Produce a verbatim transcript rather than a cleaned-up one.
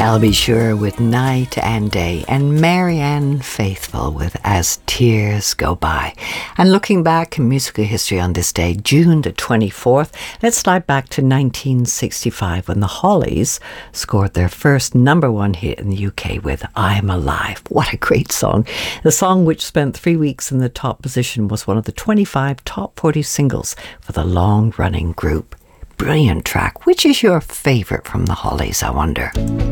I'll Be Sure with Night and Day, and Marianne Faithfull with As Tears Go By. And looking back in musical history on this day, June the twenty-fourth, let's slide back to nineteen sixty-five when the Hollies scored their first number one hit in the U K with I'm Alive. What a great song. The song, which spent three weeks in the top position, was one of the twenty-five top forty singles for the long-running group. Brilliant track. Which is your favourite from the Hollies, I wonder?